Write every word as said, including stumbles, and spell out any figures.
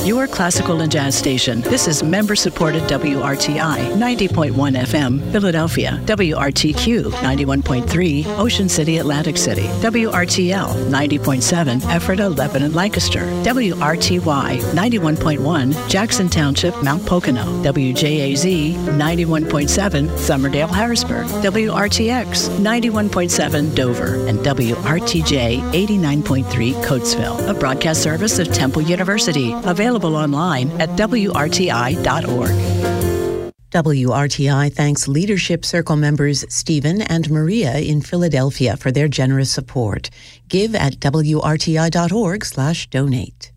your classical and jazz station. This is member-supported W R T I ninety point one F M, Philadelphia. W R T Q ninety-one point three, Ocean City, Atlantic City. W R T L ninety point seven, Ephrata, Lebanon, Lancaster. W R T Y ninety-one point one, Jackson Township, Mount Pocono. W J A Z ninety-one point seven, Somerdale, Harrisburg. W R T X ninety-one point seven, Dover. And W R T J eighty-nine point three, Coatesville. A broadcast service of Temple University. Available online at W R T I dot org. W R T I thanks Leadership Circle members Stephen and Maria in Philadelphia for their generous support. Give at W R T I dot org slash donate.